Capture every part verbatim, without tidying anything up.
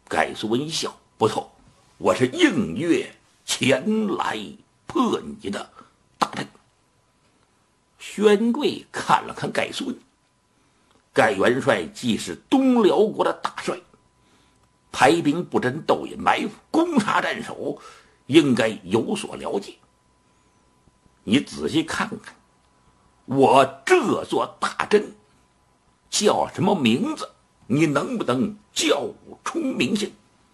盖苏文一笑，不错，我是应约前来破你的大阵。薛贵看了看盖苏文，盖元帅既是东辽国的大帅，排兵布阵、斗隐埋伏、攻查战守，应该有所了解。你仔细看看，我这座大阵叫什么名字？你能不能叫出名姓？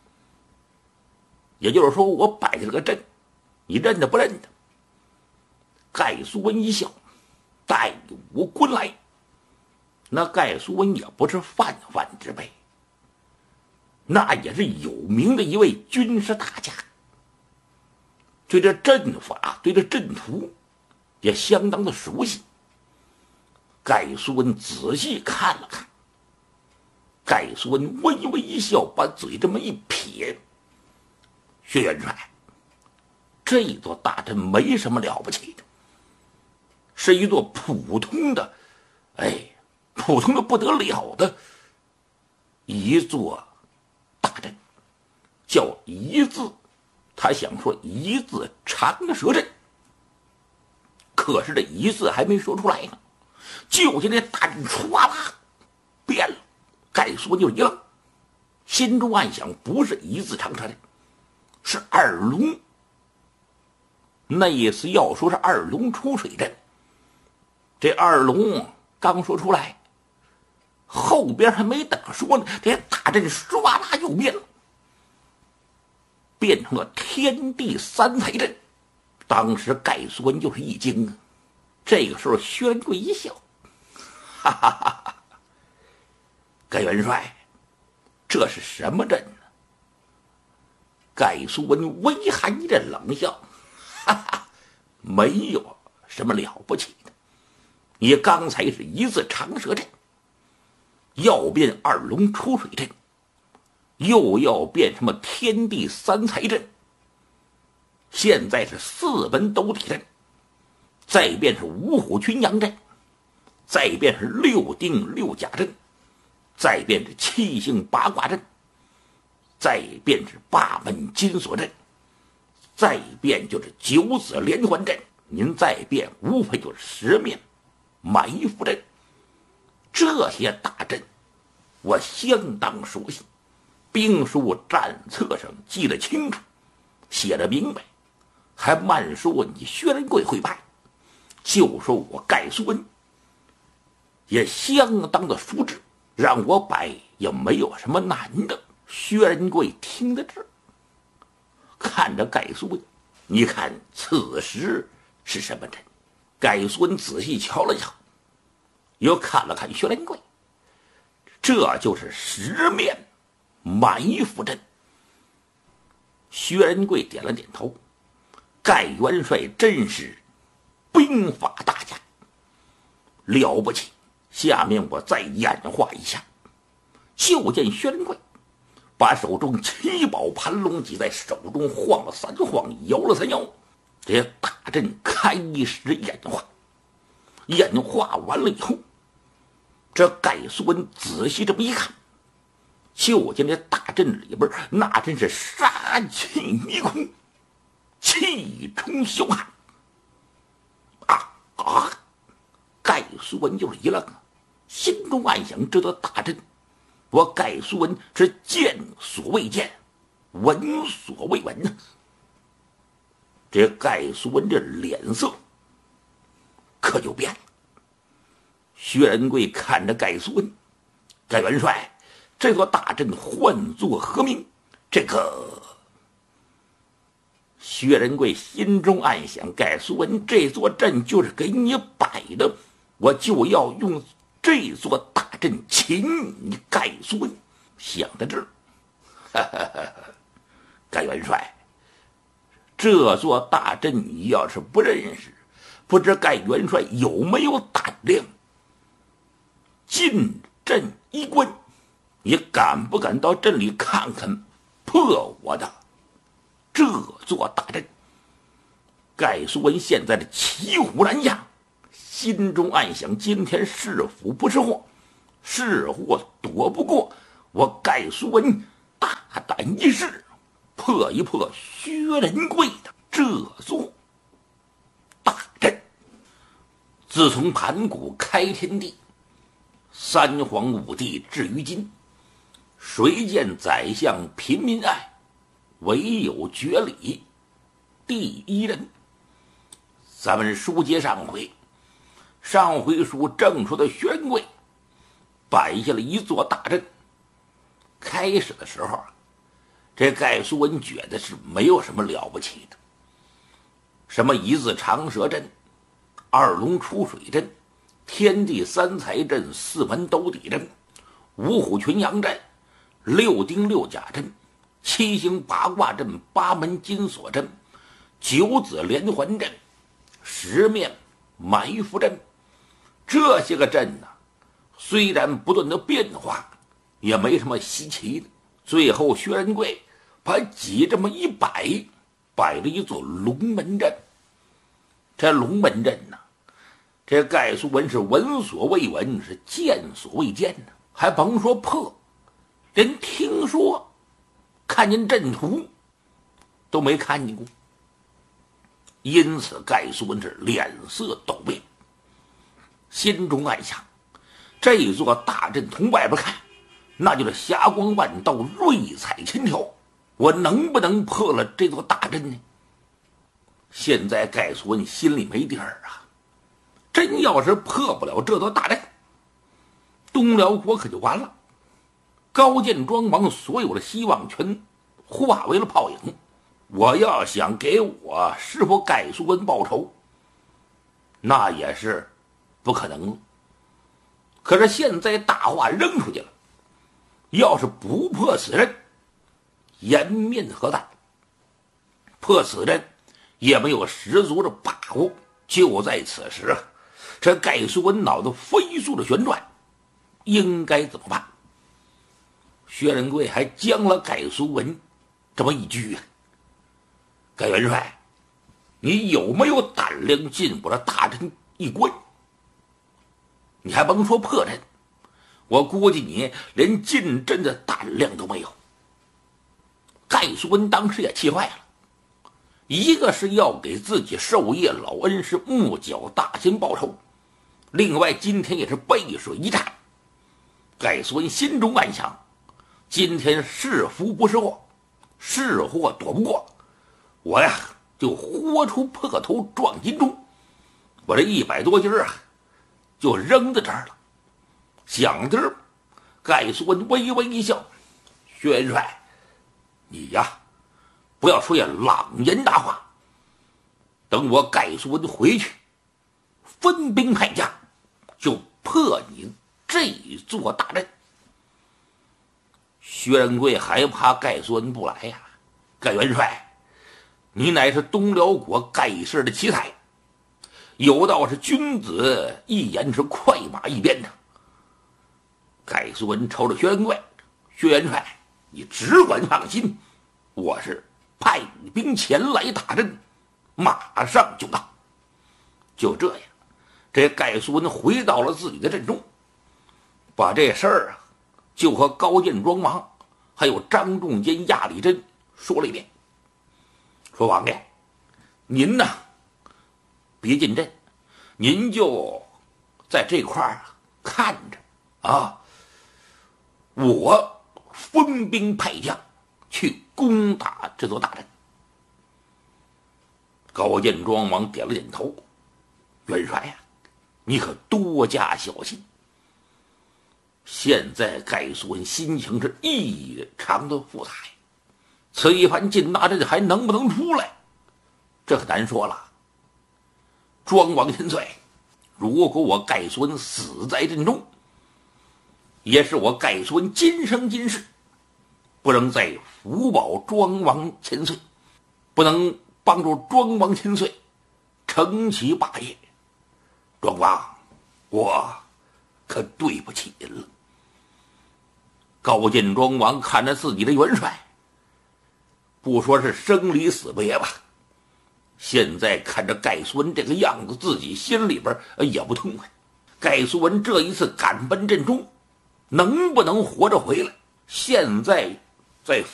也就是说，我摆的这个阵，你认得不认得？盖苏文一笑，带武quân来。那盖苏文也不是泛泛之辈，那也是有名的一位军事大家，对这阵法，对这阵图也相当的熟悉。盖苏文仔细看了看，盖苏文微微一笑，把嘴这么一撇：“薛元帅，这座大阵没什么了不起的，是一座普通的，哎，普通的不得了的一座大阵，叫一字，他想说一字长蛇阵，可是这一字还没说出来呢，就见这大阵唰啦变了。盖苏文就一愣，心中暗想，不是一字长蛇阵，是二龙。那意思要说是二龙出水阵。这二龙刚说出来，后边还没等说呢，这大阵唰啦又变了，变成了天地三才阵。当时盖苏文就是一惊啊。这个时候薛仁贵一笑，哈哈哈哈，盖元帅，这是什么阵呢？盖苏文微含一阵冷笑，哈哈，没有什么了不起的，你刚才是一字长蛇阵，要变二龙出水阵，又要变什么天地三才阵，现在是四门斗体阵，再变是五虎群羊阵，再变是六丁六甲阵，再变是七星八卦阵，再变是八门金锁阵，再变就是九子连环阵，您再变无非就是十面埋伏阵。这些大阵我相当熟悉，兵书战册上记得清楚，写得明白，还慢说你薛仁贵会办，就说我盖苏文也相当的熟知，让我摆也没有什么难的。薛仁贵听得这，看着盖苏文，你看此时是什么阵？盖苏文仔细瞧了瞧，又看了看薛仁贵，这就是十面埋伏阵。薛仁贵点了点头，盖元帅真是兵法大家，了不起。下面我再演化一下。就见薛仁贵把手中七宝盘龙戟在手中晃了三晃，摇了三摇，这大阵开始演化。演化完了以后，这盖苏文仔细这么一看，就见这大阵里边那真是杀气迷空，气冲霄汉。啊啊！盖苏文就是一愣啊，心中暗想：这座大阵，我盖苏文是见所未见，闻所未闻呢。这盖苏文这脸色可就变了。薛仁贵看着盖苏文，盖元帅，这座大阵唤作何名？这个薛仁贵心中暗想：盖苏文，这座阵就是给你摆的，我就要用这座大阵擒你盖苏文。想到这儿，哈哈哈哈，盖元帅，这座大阵你要是不认识，不知盖元帅有没有胆量进阵一关？你敢不敢到阵里看看破我的这座大阵？盖苏文现在的骑虎难下，心中暗想：今天是福不是祸，是祸躲不过，我盖苏文大胆一试，破一破薛仁贵的这座大阵。自从盘古开天地，三皇五帝至于今，谁见宰相平民爱，唯有绝礼第一人。咱们书接上回，上回书正说的薛仁贵摆下了一座大阵。开始的时候，这盖苏文觉得是没有什么了不起的，什么一字长蛇阵、二龙出水阵、天地三才阵、四门斗底阵、五虎群羊阵、六丁六甲阵、七星八卦阵、八门金锁阵、九子连环阵、十面埋伏阵。这些个阵呢，虽然不断的变化，也没什么稀奇的。最后薛仁贵把几这么一摆，摆了一座龙门阵。这龙门阵呢，这盖苏文是闻所未闻，是见所未见呢，还甭说破，连听说看见阵图都没看见过。因此盖苏文是脸色陡变，心中暗想，这座大阵从外边看，那就是霞光万道，瑞彩千条，我能不能破了这座大阵呢？现在盖苏文心里没底儿啊，真要是破不了这座大阵，东辽国可就完了。高见庄王所有的希望全化为了泡影，我要想给我师傅盖苏文报仇，那也是不可能了。可是现在大话扔出去了，要是不破此阵，颜面何在？破此阵也没有十足的把握。就在此时啊，这盖苏文脑子飞速的旋转，应该怎么办？薛仁贵还将了盖苏文这么一句啊：盖元帅，你有没有胆量进我的大阵一关？你还甭说破阵，我估计你连进阵的胆量都没有。盖苏文当时也气坏了，一个是要给自己授业老恩师木角大仙报仇，另外今天也是背水一战。盖苏文心中暗想，今天是福不是祸，是祸躲不过，我呀就豁出破头撞金钟，我这一百多斤啊就扔在这儿了。想着，盖苏文微微一笑：薛元帅，你呀不要说些朗言大话，等我盖苏文回去，分兵派将，就破你这座大阵。薛仁贵还怕盖苏文不来呀、啊？盖元帅，你乃是东辽国盖氏的奇才，有道是君子一言是快马一鞭的。盖苏文瞅着薛仁贵：薛元帅，你只管放心，我是派兵前来打阵，马上就到。就这样，这盖苏文回到了自己的阵中，把这事儿啊就和高见庄王还有张仲坚、亚里真说了一遍。说王爷，您呢别进阵，您就在这块儿看着啊，我分兵派将去攻打这座大阵。高见庄王点了点头：元帅呀、啊，你可多加小心。现在盖苏文心情是异常的复杂，此一番进大阵还能不能出来，这可难说了。庄王千岁，如果我盖苏文死在阵中，也是我盖苏文今生今世不能再福保庄王千岁，不能帮助庄王千岁成其霸业。庄王，我可对不起您了。高见庄王看着自己的元帅，不说是生离死别吧，现在看着盖苏文这个样子，自己心里边也不痛快。盖苏文这一次赶奔阵中，能不能活着回来？现在在